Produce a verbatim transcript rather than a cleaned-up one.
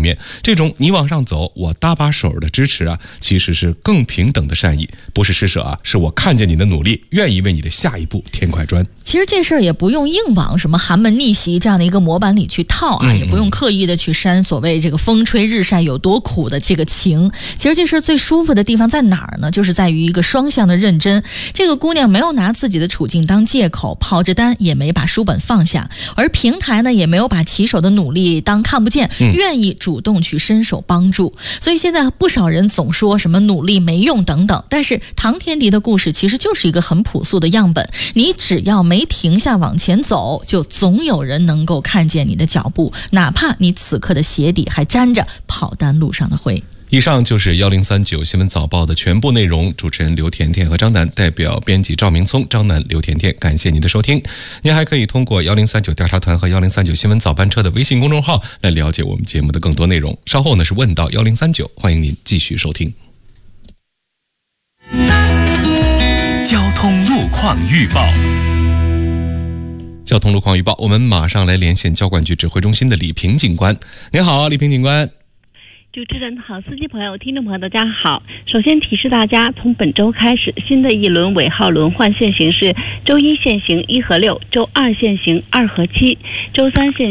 面。这种你往上走，我搭把手的支持啊，其实是更平等的善意，不是施舍啊，是我看见你的努力，愿意为你的下一步添块砖。 其实这事儿也不用硬往什么寒门逆袭这样的一个模板里去套啊，嗯嗯也不用刻意的去煽所谓这个风吹日晒有多苦的这个情。其实这事儿最舒服的地方在哪儿呢？就是在于一个双向的认真。这个姑娘没有拿自己的处境当借口，跑着单也没把书本放下，而平台呢也没有把骑手的努力当看不见，愿意主动去伸手帮助。所以现在不少人总说什么努力没用等等，但是唐天迪的故事其实就是一个很朴素的样本，你只要没停下往前走，就总有人能够看见你的脚步，哪怕你此刻的鞋底还沾着跑单路上的灰。 以上就是一零三九新闻早报的全部内容，主持人刘甜甜和张楠，代表编辑赵明聪、张楠、刘甜甜，感谢您的收听。您还可以通过一零三九调查团和一零三九新闻早班车的微信公众号来了解我们节目的更多内容。稍后呢是问到一零三九，欢迎您继续收听。 交通路况预报。 交通路况预报，我们马上来连线交管局指挥中心的李平警官。您好，李平警官。 主持人好，司机朋友、听众朋友大家好。首先提示大家，从本周开始，新的一轮尾号轮换限行是周一限行一和六，周二限行二和七，周三限